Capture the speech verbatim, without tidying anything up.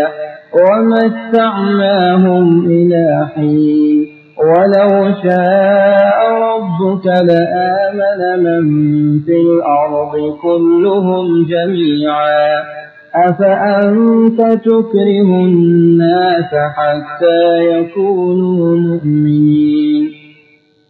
ومتعناهم إلى حين ولو شاء ربك لآمن من في الأرض كلهم جميعا أفأنت تكره الناس حتى يكونوا مؤمنين